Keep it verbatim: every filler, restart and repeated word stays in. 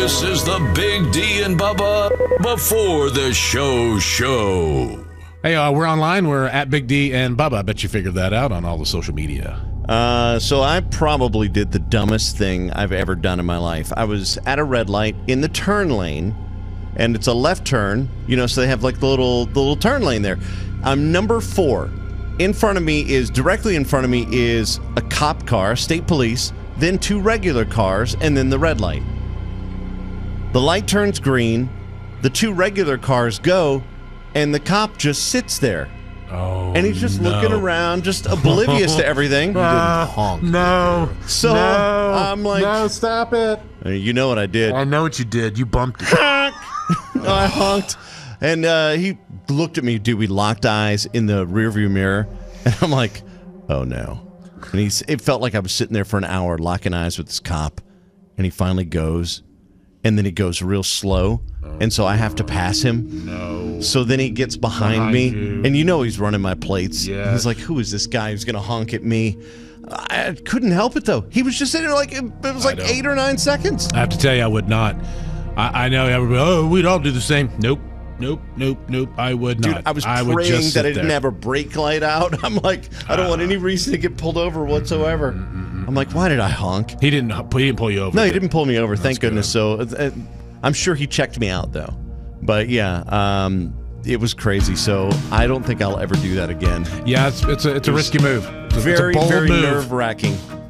This is the Big D and Bubba Before the Show show. Hey, uh, we're online. We're at Big D and Bubba. I bet you figured that out on all the social media. Uh, so I probably did the dumbest thing I've ever done in my life. I was at a red light in the turn lane, and it's a left turn, you know, so they have like the little the little turn lane there. I'm number four. In front of me is, directly in front of me is a cop car, state police, then two regular cars, and then the red light. The light turns green, the two regular cars go, and the cop just sits there. Oh, And he's just no. looking around, just oblivious to everything. He didn't honk. No. So no, I'm like, no, stop it. You know what I did. I know what you did. You bumped it. I honked. And uh, he looked at me, dude. We locked eyes in the rearview mirror. And I'm like, oh no. And he's, it felt like I was sitting there for an hour locking eyes with this cop. And he finally goes. And then he goes real slow. And so I have to pass him. No. So then he gets behind, Behind me. you. And you know he's running my plates. Yes. He's like, who is this guy who's going to honk at me? I couldn't help it, though. He was just sitting there like, it was like know. eight or nine seconds. I have to tell you, I would not. I, I know everybody, oh, we'd all do the same. Nope. Nope. Nope. Nope. I would Dude, not. I was I would praying just that sit I didn't there. have a brake light out. I'm like, I don't Uh, want any reason to get pulled over whatsoever. I'm like, why did I honk? He didn't. He didn't pull you over. No, he did didn't pull me over. That's Thank goodness. good. So uh, I'm sure he checked me out, though. But yeah, um, it was crazy. So I don't think I'll ever do that again. Yeah, it's it's a it's a risky move. It's a, Very, it's a bold very move. nerve wracking.